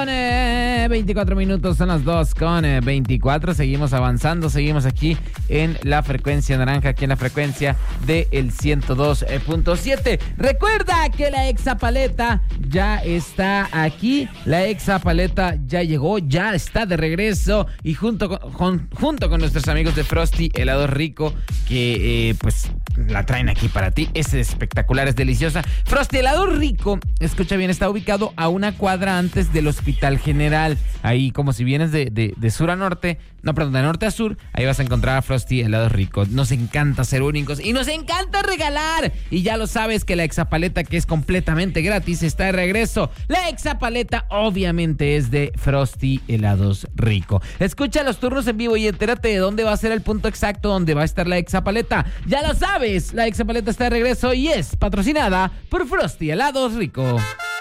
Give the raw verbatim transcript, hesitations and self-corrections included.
con eh, veinticuatro minutos, son las dos con eh, veinticuatro. Seguimos avanzando, seguimos aquí en la frecuencia naranja, aquí en la frecuencia del ciento dos punto siete. Recuerda que la Exapaleta ya está aquí, la Exapaleta ya llegó, ya está de regreso y junto con, con, junto con nuestros amigos de Frosty Helado Rico, que eh, pues la traen aquí para ti. Es espectacular, es deliciosa. Frosty Helado Rico, escucha bien, está ubicado a una cuadra antes del Hospital General. Ahí, como si vienes de, de, de sur a norte, no, perdón, de norte a sur, ahí vas a encontrar a Frosty Helado Rico. Nos encanta ser únicos y nos encanta regalar. Y ya lo sabes que la Exapaleta, que es completamente gratis, está de regreso. La Exapaleta obviamente es de Frosty Helados Rico. Escucha los turnos en vivo y entérate de dónde va a ser el punto exacto donde va a estar la Exapaleta. Ya lo sabes, la Exapaleta está de regreso y es patrocinada por Frosty Helados Rico.